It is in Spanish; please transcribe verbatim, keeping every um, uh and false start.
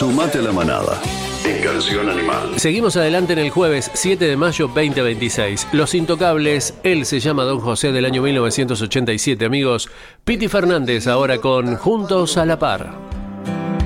Sumate a la manada. En Canción Animal. Seguimos adelante en el jueves siete de mayo veinte veintiséis. Los Intocables, él se llama Don José, del año mil novecientos ochenta y siete, amigos. Piti Fernández ahora con Juntos a la Par.